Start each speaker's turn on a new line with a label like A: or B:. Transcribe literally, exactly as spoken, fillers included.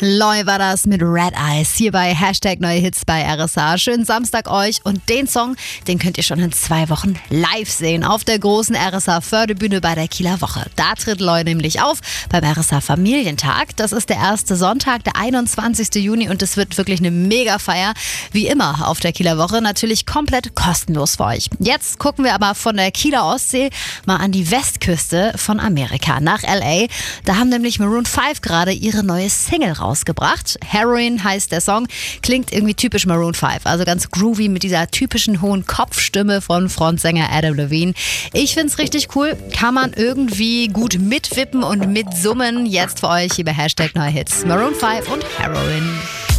A: Loy war das mit Red Eyes hier bei Hashtag Neue Hits bei R S A. Schönen Samstag euch und den Song, den könnt ihr schon in zwei Wochen live sehen auf der großen R S A Förderbühne bei der Kieler Woche. Da tritt Loy nämlich auf beim R S A Familientag. Das ist der erste Sonntag, der einundzwanzigsten Juni und es wird wirklich eine Mega-Feier. Wie immer auf der Kieler Woche, natürlich komplett kostenlos für euch. Jetzt gucken wir aber von der Kieler Ostsee mal an die Westküste von Amerika, nach L A. Da haben nämlich Maroon fünf gerade ihre neue Single rausgebracht. Heroin heißt der Song, klingt irgendwie typisch Maroon fünf, also ganz groovy mit dieser typischen hohen Kopfstimme von Frontsänger Adam Levine. Ich find's richtig cool, kann man irgendwie gut mitwippen und mitsummen. Jetzt für euch hier bei Hashtag Neue Hits. Maroon fünf und Heroin.